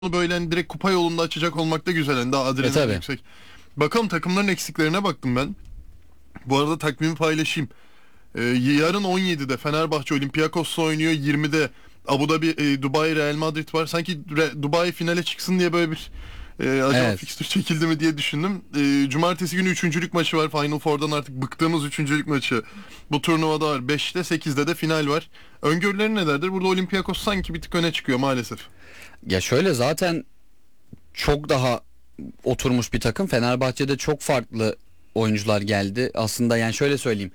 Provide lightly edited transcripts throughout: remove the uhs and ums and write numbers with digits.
böyle hani direkt kupa yolunda açacak olmak da güzel. Yani daha adrenalin Tabii. yüksek. Bakalım, takımların eksiklerine baktım ben. Bu arada takvimi paylaşayım. Yarın 17'de Fenerbahçe Olympiakos'la oynuyor. 20'de Abu Dhabi, Dubai Real Madrid var. Sanki Dubai finale çıksın diye böyle bir acaba Evet. fikstür çekildi mi diye düşündüm. Cumartesi günü üçüncülük maçı var. Final Four'dan artık bıktığımız üçüncülük maçı. Bu turnuvada var. 5'te 8'de de final var. Öngörülerin nelerdir? Burada Olympiakos sanki bir tık öne çıkıyor maalesef. Ya şöyle, zaten çok daha oturmuş bir takım. Fenerbahçe'de çok farklı oyuncular geldi. Aslında yani şöyle söyleyeyim.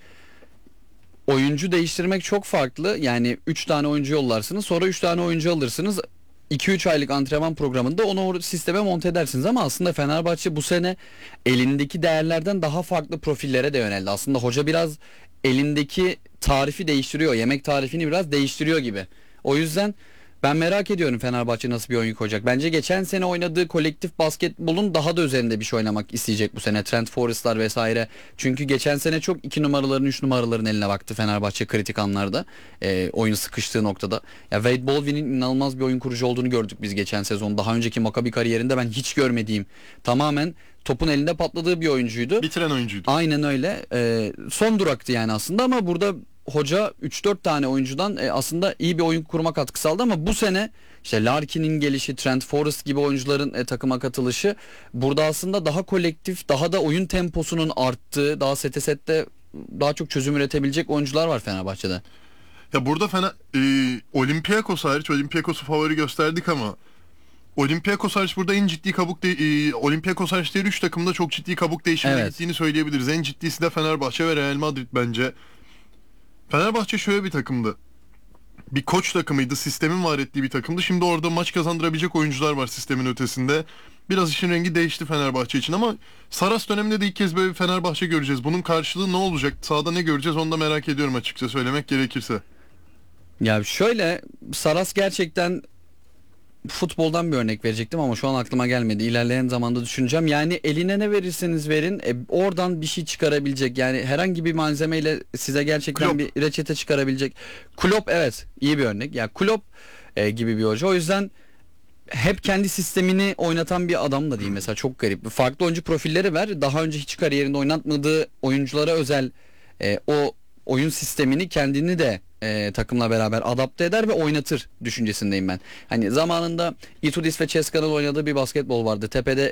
Oyuncu değiştirmek çok farklı. Yani 3 tane oyuncu yollarsınız, sonra 3 tane oyuncu alırsınız. 2-3 aylık antrenman programında onu o sisteme monte edersiniz, ama aslında Fenerbahçe bu sene elindeki değerlerden daha farklı profillere de yöneldi. Aslında hoca biraz elindeki tarifi değiştiriyor. Yemek tarifini biraz değiştiriyor gibi. O yüzden ben merak ediyorum Fenerbahçe nasıl bir oyun koyacak. Bence geçen sene oynadığı kolektif basketbolun daha da üzerinde bir şey oynamak isteyecek bu sene. Trent Forrest'lar vesaire. Çünkü geçen sene çok 2 numaraların 3 numaraların eline baktı Fenerbahçe kritik anlarda. Oyun sıkıştığı noktada. Ya Wade Baldwin'in inanılmaz bir oyun kurucu olduğunu gördük biz geçen sezon. Daha önceki Maccabi kariyerinde ben hiç görmediğim, tamamen topun elinde patladığı bir oyuncuydu. Bitiren oyuncuydu. Aynen öyle. Son duraktı yani aslında, ama burada hoca 3-4 tane oyuncudan aslında iyi bir oyun kurma katkısı sağladı, ama bu sene işte Larkin'in gelişi, Trent Forrest gibi oyuncuların takıma katılışı burada aslında daha kolektif, daha da oyun temposunun arttığı, daha sete sette daha çok çözüm üretebilecek oyuncular var Fenerbahçe'de. Ya burada Olympiakos hariç, Olympiakos'u favori gösterdik ama Olympiakos hariç burada en ciddi Olympiakos hariç diğer 3 takımda çok ciddi kabuk değişimine Evet. gittiğini söyleyebiliriz. En ciddisi de Fenerbahçe ve Real Madrid bence. Fenerbahçe şöyle bir takımdı. Bir koç takımıydı, sistemin var ettiği bir takımdı. Şimdi orada maç kazandırabilecek oyuncular var sistemin ötesinde. Biraz işin rengi değişti Fenerbahçe için ama Saras döneminde de ilk kez böyle bir Fenerbahçe göreceğiz. Bunun karşılığı ne olacak? Sahada ne göreceğiz onu da merak ediyorum, açıkça söylemek gerekirse. Ya şöyle, Saras gerçekten futboldan bir örnek verecektim ama şu an aklıma gelmedi. İlerleyen zamanda düşüneceğim. Yani eline ne verirseniz verin, oradan bir şey çıkarabilecek. Yani herhangi bir malzemeyle size gerçekten Klopp. bir reçete çıkarabilecek. Klopp, evet, iyi bir örnek. Ya Klopp gibi bir hoca. O yüzden hep kendi sistemini oynatan bir adam da değil mesela, çok garip. Farklı oyuncu profilleri var. Daha önce hiç kariyerinde oynatmadığı oyunculara özel o oyun sistemini, kendini de takımla beraber adapte eder ve oynatır düşüncesindeyim ben. Hani zamanında Itudis ve Ceska'nın oynadığı bir basketbol vardı. Tepede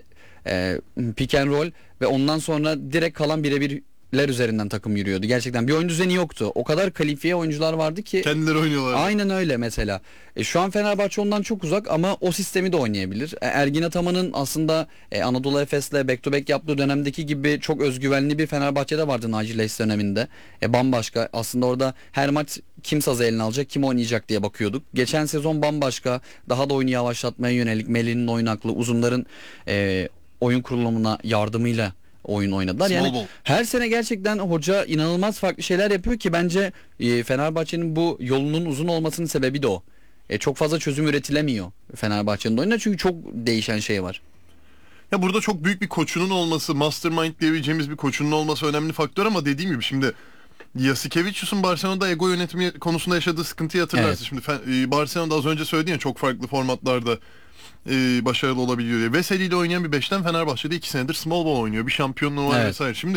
pick and roll ve ondan sonra direkt kalan birebirler üzerinden takım yürüyordu. Gerçekten bir oyun düzeni yoktu. O kadar kalifiye oyuncular vardı ki. Kendileri oynuyorlar. Aynen öyle mesela. Şu an Fenerbahçe ondan çok uzak ama o sistemi de oynayabilir. Ergin Ataman'ın aslında Anadolu Efes'le back to back yaptığı dönemdeki gibi çok özgüvenli bir Fenerbahçe'de vardı Naci Leys döneminde. Bambaşka. Aslında orada her maç kim sazı eline alacak, kim oynayacak diye bakıyorduk. Geçen sezon bambaşka. Daha da oyunu yavaşlatmaya yönelik Melih'in oyun aklı, uzunların oyun kurulumuna yardımıyla oyun oynadılar. Small Yani ball. her sene gerçekten hoca inanılmaz farklı şeyler yapıyor ki bence Fenerbahçe'nin bu yolunun uzun olmasının sebebi de o. Çok fazla çözüm üretilemiyor Fenerbahçe'nin oyununda, çünkü çok değişen şey var. Ya burada çok büyük bir koçunun olması, mastermind diyebileceğimiz bir koçunun olması önemli faktör ama dediğim gibi şimdi Jasikevicius'un Barcelona'da ego yönetimi konusunda yaşadığı sıkıntıyı hatırlarsın. Evet. Şimdi Barcelona'da az önce söyledin ya, çok farklı formatlarda başarılı olabiliyor diye. Veseli ile oynayan bir beşten Fenerbahçe'de 2 senedir small ball oynuyor. Bir şampiyonluğu var Evet. vesaire. Şimdi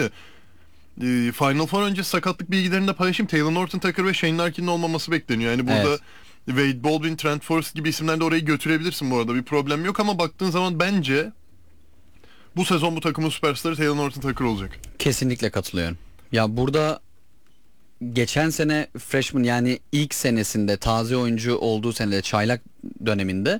Final Four öncesi sakatlık bilgilerini de paylaşayım. Taylor Norton Tucker ve Shane Larkin'in olmaması bekleniyor. Yani burada Evet. Wade Baldwin, Trent Forrest gibi isimlerle orayı götürebilirsin bu arada. Bir problem yok ama baktığın zaman bence bu sezon bu takımın süperstarı Taylor Norton Tucker olacak. Kesinlikle katılıyorum. Ya burada geçen sene freshman, yani ilk senesinde, taze oyuncu olduğu senede, çaylak döneminde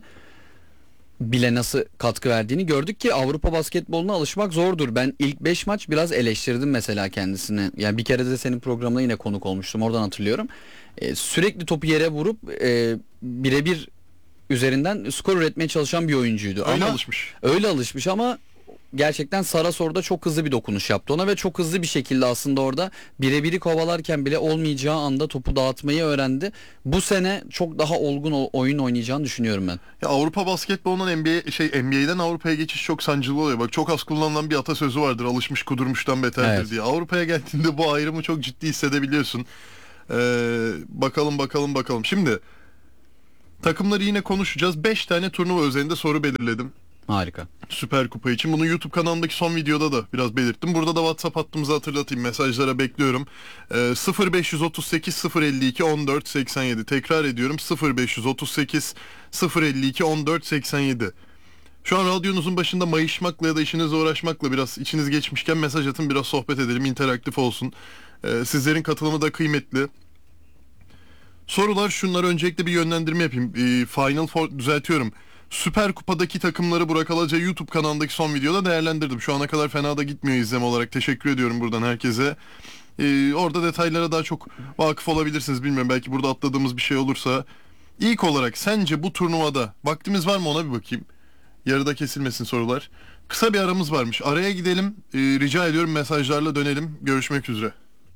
bile nasıl katkı verdiğini gördük ki Avrupa basketboluna alışmak zordur. Ben ilk 5 maç biraz eleştirdim mesela kendisini. Yani bir kere de senin programına yine konuk olmuştum, oradan hatırlıyorum. Sürekli topu yere vurup birebir üzerinden skor üretmeye çalışan bir oyuncuydu. Öyle Ama alışmış. öyle alışmış, ama gerçekten Saras orada çok hızlı bir dokunuş yaptı ona ve çok hızlı bir şekilde aslında orada birebiri kovalarken bile olmayacağı anda topu dağıtmayı öğrendi. Bu sene çok daha olgun oyun oynayacağını düşünüyorum ben. Ya Avrupa basketbolundan NBA'den Avrupa'ya geçiş çok sancılı oluyor. Bak, çok az kullanılan bir atasözü vardır. Alışmış kudurmuştan beterdir Evet. diye. Avrupa'ya geldiğinde bu ayrımı çok ciddi hissedebiliyorsun. Bakalım. Şimdi Takımları yine konuşacağız. 5 tane turnuva özelinde soru belirledim. Harika. Süper Kupa için. Bunu YouTube kanalımdaki son videoda da biraz belirttim. Burada da WhatsApp hattımızı hatırlatayım. Mesajlara bekliyorum. 0538 052 14 87. Tekrar ediyorum. 0538 052 14 87. Şu an radyonuzun başında mayışmakla ya da işinizle uğraşmakla biraz içiniz geçmişken mesaj atın, biraz sohbet edelim, interaktif olsun. Sizlerin katılımı da kıymetli. Sorular şunlar, öncelikle bir yönlendirme yapayım. Final Four, düzeltiyorum. Süper Kupa'daki takımları Burak Alaca YouTube kanalındaki son videoda değerlendirdim. Şu ana kadar fena da gitmiyor izleme olarak. Teşekkür ediyorum buradan herkese. Orada detaylara daha çok vakıf olabilirsiniz. Bilmiyorum, belki burada atladığımız bir şey olursa. İlk olarak sence bu turnuvada vaktimiz var mı, ona bir bakayım. Yarıda kesilmesin sorular. Kısa bir aramız varmış. Araya gidelim. Rica ediyorum, mesajlarla dönelim. Görüşmek üzere.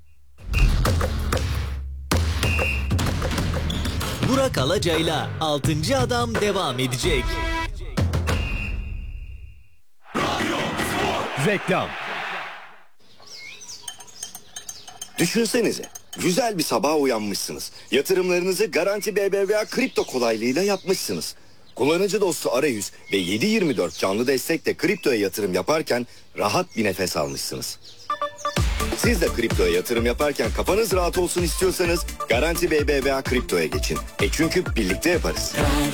Burak Alaca'yla 6. Adam devam edecek. Reklam. Düşünsenize, güzel bir sabaha uyanmışsınız. Yatırımlarınızı Garanti BBVA kripto kolaylığıyla yapmışsınız. Kullanıcı dostu arayüz ve 7/24 canlı destekle kriptoya yatırım yaparken rahat bir nefes almışsınız. Siz de kriptoya yatırım yaparken kafanız rahat olsun istiyorsanız Garanti BBVA kriptoya geçin. Çünkü birlikte yaparız.